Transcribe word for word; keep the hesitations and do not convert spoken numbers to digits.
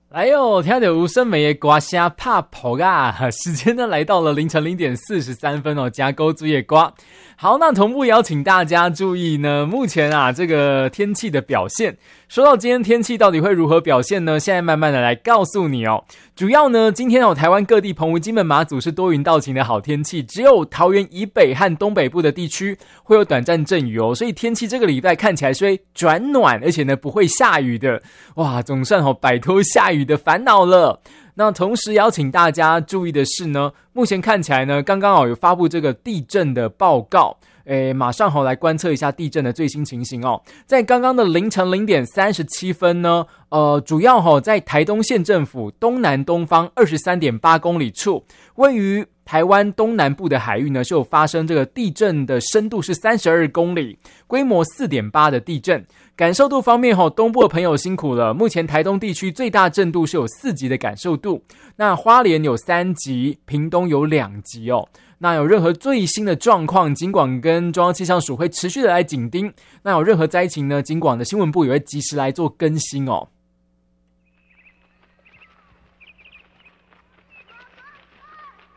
来哟，听到无声美的歌声怕跑啊！时间呢来到了凌晨零点四十三分哦，加勾作业瓜。好，那同步邀请大家注意呢，目前啊这个天气的表现。说到今天天气到底会如何表现呢？现在慢慢的来告诉你哦。主要呢，今天哦台湾各地澎湖、金门、马祖是多云到晴的好天气，只有桃园以北和东北部的地区会有短暂阵雨哦，所以天气这个礼拜看起来是会转暖，而且呢不会下雨的。哇，总算哦摆脱下雨的烦恼了。那同时邀请大家注意的是呢，目前看起来呢，刚刚哦有发布这个地震的报告，诶，马上好来观测一下地震的最新情形哦。在刚刚的凌晨零点三十七分呢，呃，主要哈、哦、在台东县政府东南东方二十三点八公里处，位于台湾东南部的海域呢，是有发生这个地震的深度是三十二公里，规模 四点八 的地震。感受度方面吼，东部的朋友辛苦了。目前台东地区最大震度是有四级的感受度，那花莲有三级，屏东有两级哦。那有任何最新的状况，警广跟中央气象署会持续的来紧盯。那有任何灾情呢，警广的新闻部也会及时来做更新哦。